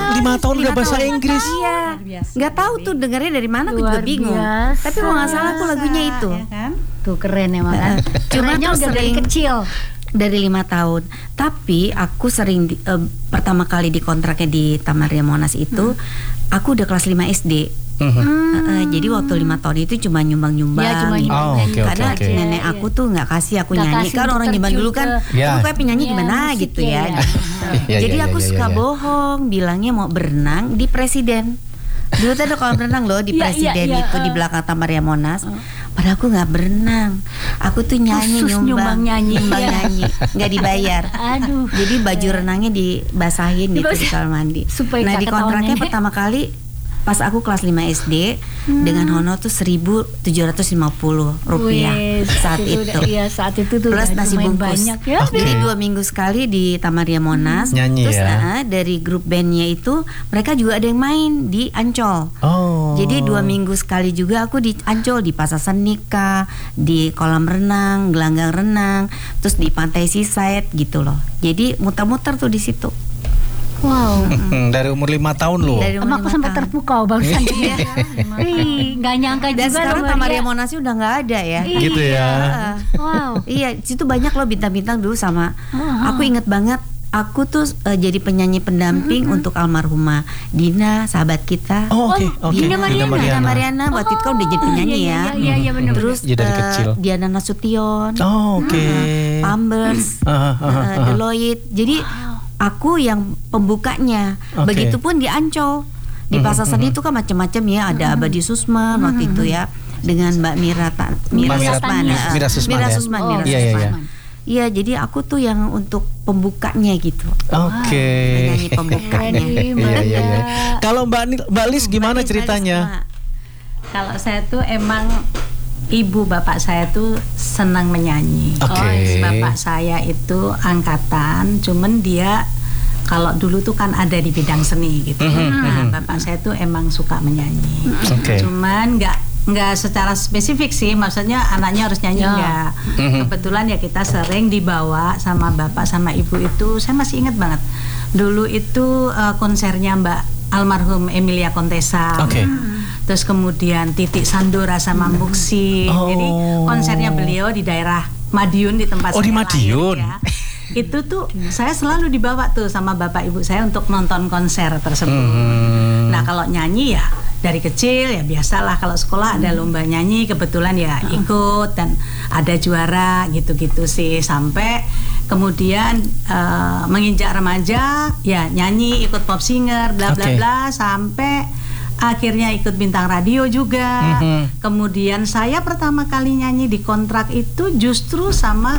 5 tahun udah bahasa Inggris. Iya. Nggak tahu tuh dengarnya dari mana, aku juga bingung. Tapi kalau nggak salah aku lagunya itu. Ya kan? Tuh keren emang kan. Cuma Kerennya tuh udah dari sering kecil. dari 5 tahun. Tapi aku sering pertama kali di kontraknya di Taman Ria Monas itu, aku udah kelas 5 SD. Jadi waktu 5 tahun itu cuma nyumbang-nyumbang Ya, cuma gitu. nyumbang. Karena Oke. nenek aku tuh nggak kasih aku Nggak nyanyi. kasih Kan untuk orang zaman terjun dulu kan, Ya. aku kayak penyanyi Ya, gimana musik gitu ya, ya. ya. Ya, Jadi ya, aku ya, suka ya. bohong, bilangnya mau berenang di Presiden. Dulu tuh ada kolam renang loh di Iya, Presiden iya, itu di belakang Taman Ria Monas. Padahal aku nggak berenang, aku tuh nyanyi Khusus nyumbang nyanyi. nggak dibayar. Aduh. Jadi baju renangnya dibasahin gitu di kamar mandi. Supaya Nah nggak di kontraknya ketahuan pertama kali pas aku kelas 5 SD dengan honor tuh 1.750 rupiah Wih, saat itu. Iya, saat itu tuh Plus udah nasi lumayan bungkus. banyak ya. Jadi 2 minggu sekali di Taman Ria Monas. Nyanyi Terus ya? dari grup bandnya itu mereka juga ada yang main di Ancol. Oh. Jadi 2 minggu sekali juga aku di Ancol, di Pasar Senika, di kolam renang, gelanggang renang, terus di pantai Seaside gitu loh. Jadi muter-muter tuh di situ. Wow. Dari umur 5 tahun loh. Dari umur Emang aku 5 sampai tahun. terpukau barusan. Ih, nggak nyangka Dan juga sekarang loh, Taman Mbak Ria Ria. Monas udah nggak ada ya. Gitu ya. Wow. Iya, situ banyak loh bintang-bintang dulu sama. Aku inget banget. Aku tuh jadi penyanyi pendamping untuk almarhumah Dina, sahabat kita. Oh, oke, oke. Dina Mariana. Dina Mariana waktu itu kan udah jadi penyanyi ya. Iya, benar. Terus Iya, dari kecil. Diana Nasution, Oh, oke. Pambers, Deloitte. Jadi aku yang pembukanya. Oke. Begitupun di Ancol. Di Pasar Seni itu kan macam-macam ya. Ada Abadi Susman waktu itu ya. Dengan Mbak Mira Susman. Mira Susman ya? Mira Susman. Iya, iya, iya. Iya, jadi aku tuh yang untuk pembukanya gitu. Oke. Penyanyi pembukanya. Iya, iya, iya. Kalau Mbak Lis gimana ceritanya? Kalau saya tuh emang ibu bapak saya tuh senang menyanyi. Oke. Bapak saya itu angkatan, cuman dia kalau dulu tuh kan ada di bidang seni gitu. Nah, bapak saya tuh emang suka menyanyi. Oke. Cuman nggak secara spesifik sih, maksudnya anaknya harus nyanyi nggak. Kebetulan ya kita sering dibawa sama bapak sama ibu itu. Saya masih ingat banget. Dulu itu konsernya Mbak almarhum Emilia Contessa. Oke. Terus kemudian Titik Sandora sama Muksi. Oh. Jadi konsernya beliau di daerah Madiun di tempat Oh, saya di Madiun. lahir, ya. Itu tuh saya selalu dibawa tuh sama bapak ibu saya untuk nonton konser tersebut. Nah kalau nyanyi ya dari kecil ya biasalah, kalau sekolah ada lomba nyanyi kebetulan ya ikut dan ada juara gitu-gitu sih, sampai kemudian menginjak remaja ya nyanyi, ikut pop singer bla bla bla sampai akhirnya ikut bintang radio juga. Kemudian saya pertama kali nyanyi di kontrak itu justru sama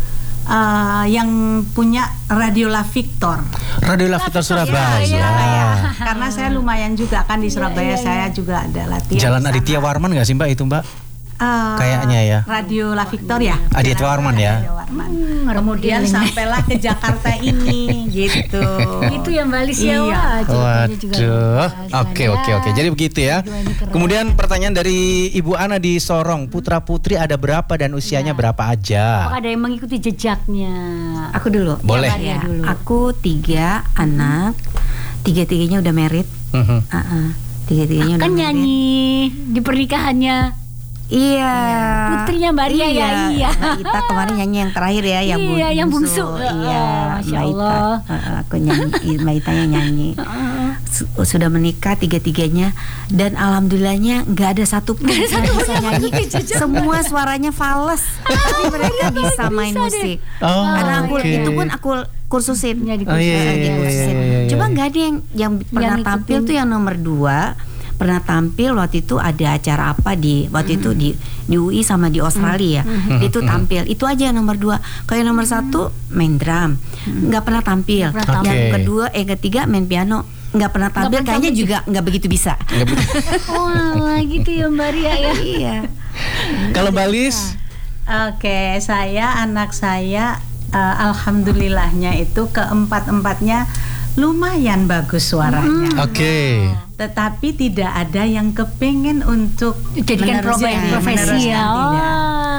yang punya Radio La Victor. Radio La Victor Surabaya. Karena saya lumayan juga kan di Surabaya, saya juga ada latihan. Jalan di sana. Aditya Warman nggak sih Mbak itu Mbak? Kayaknya ya. Radio La Victor ya. Aditya Warman ya. Radio Warman. Kemudian sampailah ke Jakarta ini gitu. Itu yang Mbak Lis ya. Iya. Waduh. Oke. Jadi begitu ya. Kemudian pertanyaan dari Ibu Ana di Sorong, putra putri ada berapa dan usianya berapa aja? Apakah ada yang mengikuti jejaknya? Aku dulu. Boleh. Ya, aku 3 anak, 3-3-nya udah married. 3-3-nya udah Kan married. nyanyi di pernikahannya Iya. putrinya Mbak Ria ya. Iya. Mbak Ita kemarin nyanyi yang terakhir ya, yang Iya, yang bungsu. Iya, Masya Mbak Ita. Allah. Aku nyanyi, Mbak Ita yang nyanyi. Sudah menikah 3-3-nya dan alhamdulillahnya nggak ada satu pun yang bisa nyanyi. Semua suaranya fals, tapi mereka bisa main musik. Karena aku itu pun aku kursusin. Ya, Oh, iya, Dikursusin. iya. Coba nggak ada yang pernah ngikutin. tampil tuh yang nomor 2. Pernah tampil waktu itu ada acara apa waktu itu di UI sama di Australia. Itu tampil. Itu aja yang nomor 2. Kalau yang nomor 1 main drum, nggak pernah tampil. Yang ketiga main piano, nggak pernah tampil. Kayaknya juga nggak begitu bisa. Wah, gitu ya Mbak Ria ya. Iya. Kalau Mbak Lis? Oke, anak saya alhamdulillahnya itu keempat-empatnya lumayan bagus suaranya. Oke. Tetapi tidak ada yang kepengen untuk Jadikan meneruskan profesi ya. tidak.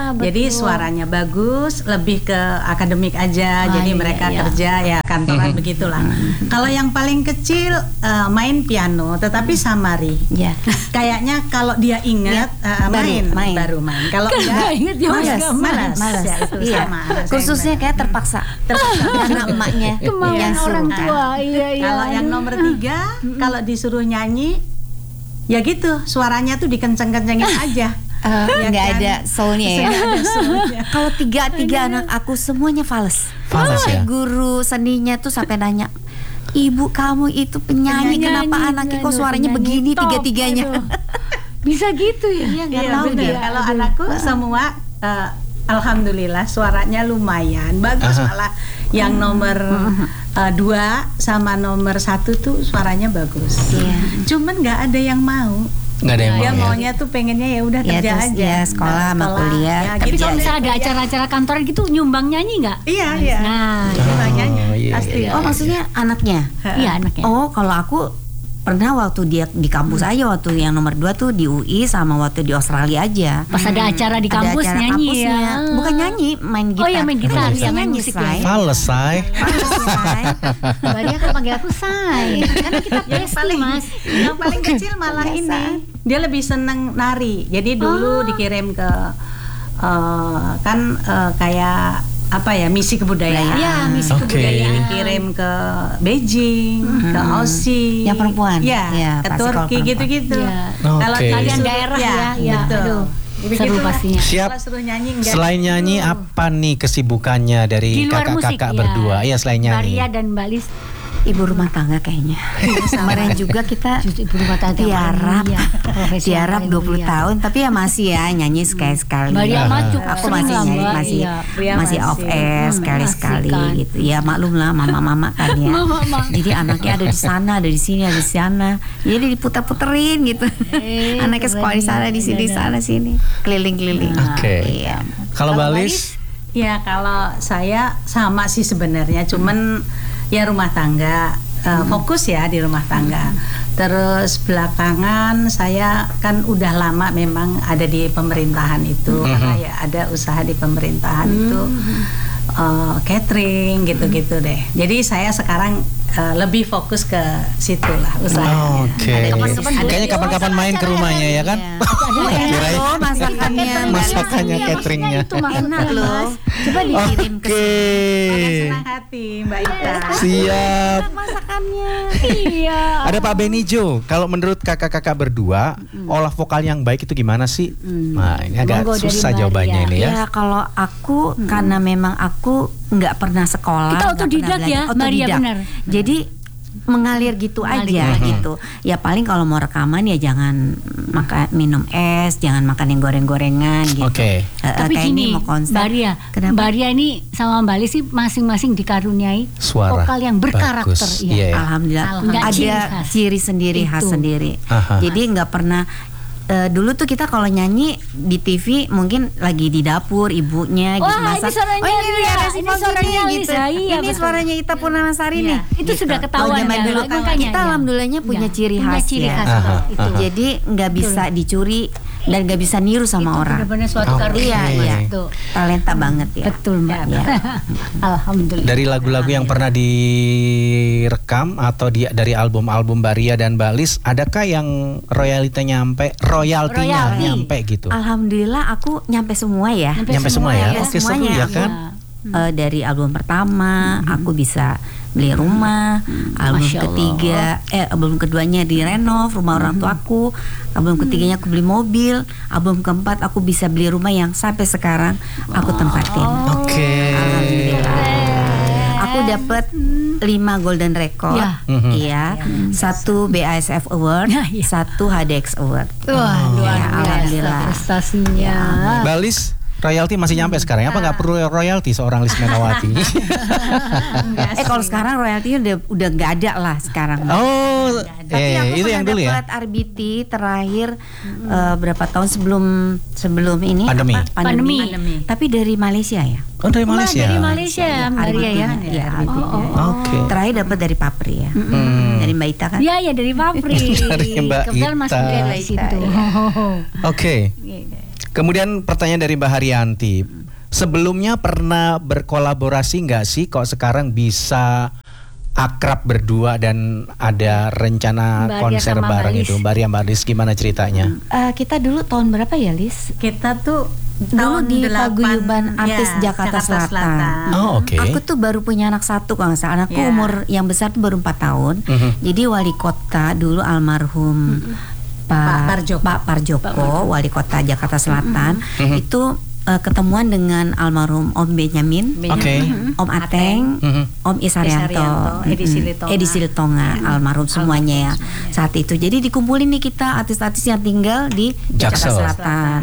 Jadi suaranya bagus, lebih ke akademik aja. Jadi mereka kerja ya kantoran begitulah. Kalau yang paling kecil main piano, tetapi samari. Ya. Kayaknya kalau dia ingat baru main. Kalau enggak ingat dia malas. Ya, itu Iya. sama. anak saya Khususnya yang kayak terpaksa karena emaknya Kemauan yang orang suruh. tua. Iya. Kalau yang nomor 3, kalau disuruh nyanyi, ya gitu, suaranya tuh dikenceng-kencengin aja. Ya Nggak kan? ada soulnya ya. Nggak ada soulnya. Kalau tiga anak aku semuanya fals. Fals ya? Guru seninya tuh sampai nanya, ibu kamu itu penyanyi, kenapa anaknya kok suaranya begini tiga-tiganya? Bisa gitu ya? Iya, nggak Iya, tahu bener. dia. Kalau anakku semua alhamdulillah suaranya lumayan bagus, malah yang nomor 2 sama nomor 1 tuh suaranya bagus. Iya. Cuman nggak ada yang mau. Nggak ada yang Dia mau ya? maunya tuh pengennya ya udah Ya, kerja terus aja. ya, sekolah sama kuliah. Ya, Tapi gitu. kalau misalnya ada acara-acara kantoran gitu nyumbang nyanyi nggak? Iya, iya. Nah, Banyak iya, pasti. Oh, maksudnya anaknya? iya anaknya. Oh, kalau aku pernah waktu dia di kampus aja, waktu yang nomor 2 tuh di UI sama waktu di Australia aja. Pas ada acara di Ada kampus acara nyanyi kampusnya. ya. Bukan nyanyi, main gitar. Oh ya main gitar, Main ya main Nyanyi, musik Say. ya. Fals, Say. Maria kan panggil aku Say. Karena kita Yang pasti paling Mas. yang paling kecil malah ini dia lebih seneng nari. Jadi dulu dikirim ke kayak apa ya, misi kebudayaan. Iya, misi Oke. kebudayaan. Dikirim ke Beijing, ke Aussie. Yang perempuan? Ya, Ya, ke pasti kalau Turki perempuan. gitu-gitu. Iya. Kalau Oke. kalian Kalian daerah ya, betul. aduh. Seru Begitulah. pastinya. Siap. Kalau suruh nyanyi enggak. Selain nyanyi, apa nih kesibukannya Di dari luar musik kakak-kakak ya. berdua? Iya, selain nyanyi. Maria dan Mbak Lis Ibu rumah tangga kayaknya. Kemarin juga kita justru ibu rumah tangga tiarap, paling mulia, profesi yang tiarap paling 20 mulia. tahun, tapi ya masih ya nyanyi sekali-sekali. Maria mah cukup Aku sering masih lah, nyanyi, Mbak. masih Iya. Ria masih off masih. air sekali-sekali asik kan. gitu. Ya maklum lah mama-mama kan ya. Mama. Jadi anaknya ada di sana, ada di sini, ada di sana. Jadi diputer-puterin gitu. Anaknya sekolah di sana, di sini, di sana, sini, keliling-keliling. Oke. Iya. Kalau Mbak Lis? Ya kalau saya sama sih sebenarnya, cuman ya rumah tangga, fokus ya di rumah tangga. Terus belakangan saya kan udah lama memang ada di pemerintahan itu, karena ya ada usaha di pemerintahan itu, catering gitu-gitu deh. Jadi saya sekarang lebih fokus ke situ lah usahanya. Oke. Kapan-kapan Kayaknya kapan-kapan main ke rumahnya ya kan? Enak loh masakannya. Masakannya, cateringnya. Itu maksudnya Enak loh. Coba dikirim ke Oke. senang hati Mbak Ita. Siap. masakannya. Iya. Ada Pak Benijo. Kalau menurut kakak-kakak berdua, olah vokal yang baik itu gimana sih? Nah, ini agak Monggo dari susah Maria. jawabannya ini ya. Ya kalau aku karena memang aku nggak pernah sekolah. Kita nggak otodidak pernah ya, belajar. Maria, Otodidak. benar. Jadi mengalir gitu aja gitu. Ya paling kalau mau rekaman ya jangan minum es, jangan makan yang goreng-gorengan gitu. Oke. Tapi Kayak gini, ini mau konser. Maria, Kenapa? Maria ini sama Mbak Lis sih masing-masing dikaruniai Suara vokal yang berkarakter. bagus. Iya. Iya. Alhamdulillah Nggak ciri ada khas. ciri sendiri, khas Itu. sendiri. Aha. Jadi nggak pernah. Dulu tuh kita kalau nyanyi di TV mungkin lagi di dapur ibunya gitu Wah, masak. ini suaranya oh ini Lia, ada si ini Fauzi suaranya nih, gitu. Lisa, iya, Ini betul. suaranya Ita Purnamasari Iya, nih. itu sudah ketahuan Kalau zaman ya, dulu makanya kita ya. alhamdulillahnya punya Iya, ciri punya khas ciri ya. khas, Aha, itu. Jadi nggak bisa dicuri dan nggak bisa niru sama Itu orang. benar-benar suatu Oke. karunia. Iya, iya. Itu. Talenta banget ya. Betul Mbak. Ya. Alhamdulillah. Dari lagu-lagu yang pernah direkam atau dari album-album Maria dan Mbak Lis, adakah yang royaltinya Royalti. nyampe gitu? Alhamdulillah aku nyampe semua ya. Nyampe semua ya? Nyampe Oke, seru semuanya. ya kan? Dari album pertama aku bisa beli rumah, album Masya Allah. ketiga album keduanya direnov rumah orang tuaku, album ketiganya aku beli mobil, album keempat aku bisa beli rumah yang sampai sekarang aku tempatin. Oke. Alhamdulillah. Aku dapat 5 Golden Record, Ya. iya, 1 BASF Award, Ya, ya. 1 HDX Award. Wah, luar Ya, biasa alhamdulillah. prestasinya. Mbak Lis, royalti masih nyampe sekarang? Apa nggak perlu royalti seorang Lis Menawati? Kalau sekarang royaltinya udah nggak ada lah sekarang. Oh, Tapi aku itu yang dulu ya? dapat RBT terakhir berapa tahun sebelum ini Pandemi. apa? Pandemi. Pandemi. Tapi dari Malaysia ya. Oh, dari Wah, Malaysia. dari Malaysia, Maria ya. Ya, RBT. Oke. Terakhir dapat dari Papri ya. Dari Mbak Ita kan. Iya, ya dari Papri. Dari Mbak Kebetulan Mas Ita. Bukan di situ. Oke. Kemudian pertanyaan dari Mbak Haryanti. Sebelumnya pernah berkolaborasi nggak sih kok sekarang bisa akrab berdua dan ada rencana Mbak Ria konser sama Mbak bareng Lis. itu? Mbak Ria, Mbak Lis, gimana ceritanya? Kita dulu tahun berapa ya, Lis? Kita tuh Dulu tahun di 8, Paguyuban Artis ya, Jakarta Selatan. Oh, oke. Aku tuh baru punya anak satu kalau nggak salah. Anakku Ya. umur yang besar tuh baru 4 tahun. Jadi wali kota dulu almarhum Pak Parjoko, wali kota Jakarta Selatan, itu ketemuan dengan almarhum Om Benyamin, Oke. Om Ateng, Om Isarianto, Edi Silitonga, almarhum semuanya ya saat itu. Jadi dikumpulin nih kita artis-artis yang tinggal di Jakarta Jaksel. Selatan.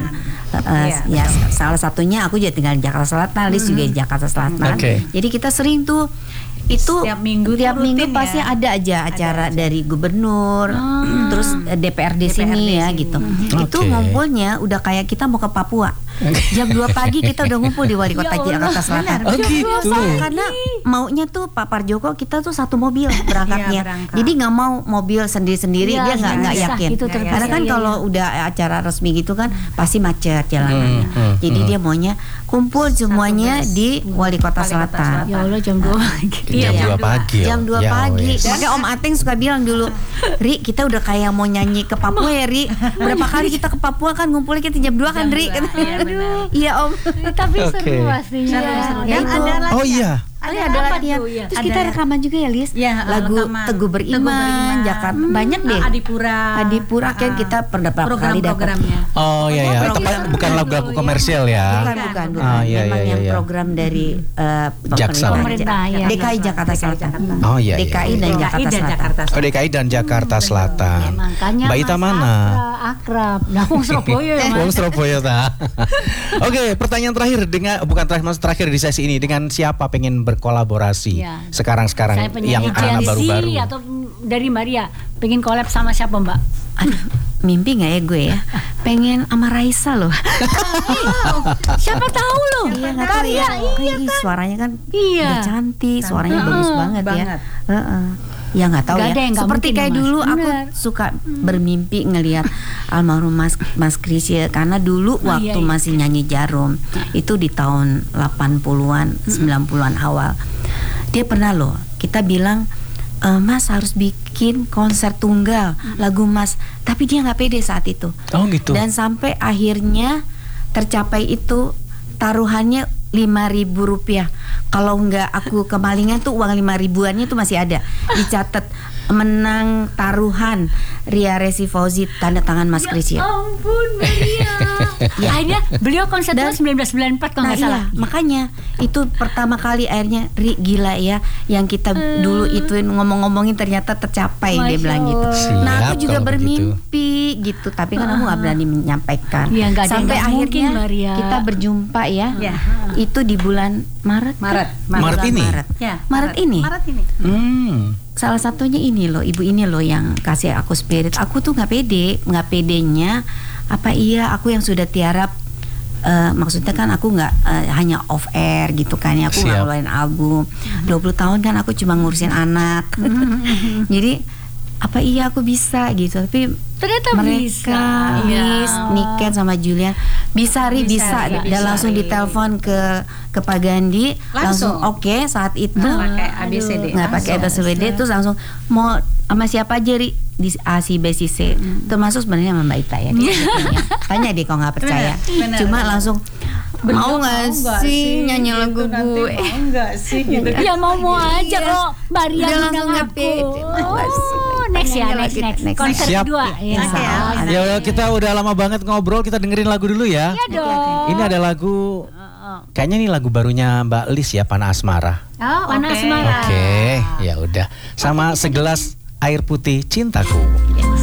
Ya salah satunya aku juga tinggal di Jakarta Selatan, Lis juga di Jakarta Selatan. Oke. Jadi kita sering tuh itu Setiap minggu tiap tuh minggu rutin pasti ya. ada aja acara dari gubernur, terus DPRD sini ya gitu. Itu Oke. ngumpulnya udah kayak kita mau ke Papua. Jam 2 pagi kita udah ngumpul di wali kota Jakarta Selatan. Oh, gitu. Karena maunya tuh Pak Parjoko kita tuh satu mobil berangkatnya. Iya, berangkat. Jadi nggak mau mobil sendiri-sendiri, Iya, dia nggak nggak bisa, yakin. gitu terbiasa, Karena kan iya, kalau udah acara resmi gitu kan pasti macet jalanannya. Jadi dia maunya kumpul semuanya di wali kota Selatan. Ya Allah jam 2 pagi. Iya, Jam 2 pagi. Jam 2 Ya pagi. wes. Makanya Om Ateng suka bilang dulu, "Ri, kita udah kayak mau nyanyi ke Papua ya, Ri. Berapa kali kita ke Papua kan ngumpulnya kita jam 2 kan, Ri?" Iya, benar. Iya, Om. Tapi Oke. seru pastinya. Seru. Ya, Dan itu. ada lagi. Oh iya. Ada apa latihan. tuh, ya? Terus kita Ada. rekaman juga ya, Lis. Ya, Lagu rekaman. Teguh Beriman, Jakarta. Banyak deh. Adipura kan kita pernah berapa kali dapat. Program-programnya. Oh iya ya. Itu bukan lagu-lagu komersial ya. Bukan. Ah, iya, Memang iya, yang iya. program dari Jaksel. Pemerintah, ya. DKI Jakarta Selatan. Oh iya. iya, DKI iya. dan Jakarta Selatan. Oh, DKI dan Jakarta Selatan. Ya, makanya Mbak Ita Mas mana? Akrab. Nah, wong Surabaya ya, Mas. Wong Surabaya ta. Oke, pertanyaan terakhir bukan terakhir, maksud terakhir di sesi ini, dengan siapa pengen berkolaborasi Iya. sekarang Saya yang penyanyi anak Gen Z baru-baru? atau dari Maria pengen collab sama siapa, Mbak? Aduh, mimpi nggak ya gue ya? Pengen sama Raisa loh. Siapa tahu loh. Iya nggak tahu ya. Ih, suaranya kan Iya. udah cantik, suaranya bagus banget ya. banget. Ya nggak tahu Nggak ya. ada yang nggak Seperti mungkin kayak ya, Mas. dulu aku Bener. suka bermimpi ngelihat almarhum Mas Krisya karena dulu waktu iya. masih nyanyi Jarum itu di tahun 80-an, 90-an awal. Dia pernah loh, kita bilang Mas harus bikin konser tunggal lagu Mas, tapi dia nggak pede saat itu. Oh gitu. Dan sampai akhirnya tercapai itu taruhannya Rp5.000. Kalau nggak aku kemalingan tuh uang 5.000-annya itu masih ada. Dicatat menang taruhan Ria Resi Fauzi tanda tangan Mas Krisya. Ampun, Maria. Akhirnya beliau konser Dan- tahun 1994 kalau nggak salah. Makanya itu pertama kali akhirnya Ri gila ya yang kita dulu ituin ngomong-ngomongin ternyata tercapai dia Masya bilang gitu. Allah. Nah aku Siap juga kalau bermimpi gitu tapi kan aku nggak berani menyampaikan. Iya, nggak ada yang Sampai nggak akhirnya mungkin, Maria. kita berjumpa ya. Ya. Itu di bulan Maret. Maret. Maret Bulan ini? Ya, Maret ini. Maret ini. Salah satunya ini loh, ibu ini loh yang kasih aku spirit. Aku tuh nggak pedenya apa iya aku yang sudah tiarap. Maksudnya kan aku nggak hanya off air gitu kan ya, aku nggak Siap. ngeluarin album 20 tahun kan aku cuma ngurusin anak. Jadi apa iya aku bisa gitu, tapi Ternyata mereka bisa. Miss Niken sama Julian bisa Bisa, dan bisa, langsung Ri. ditelepon ke Pak Gandhi langsung Langsung. oke saat itu Pakai ABCD. nggak pakai ABCD terus langsung mau sama siapa aja Ri di A C B C C termasuk sebenarnya sama Mbak Ita ya dia bikinnya. Tanya deh kalau nggak percaya Benar, cuma benar. langsung mau nggak sih nyanyi gitu, lagu nanti gue mau nggak sih gitu. Ya mau aja kok Maria Dia langsung undang nge-pay. aku. Terima kasih. Oh, next ya, Nyanyi next. lagi, next. Konser Siap. kedua. Ya. Insya Allah. Ya udah, kita udah lama banget ngobrol, kita dengerin lagu dulu ya. Iya dong. Ini ada lagu, kayaknya ini lagu barunya Mbak Lis ya, Panah Asmara. Oh, Panah Oke. Asmara. Oke, ya udah. Sama segelas air putih cintaku.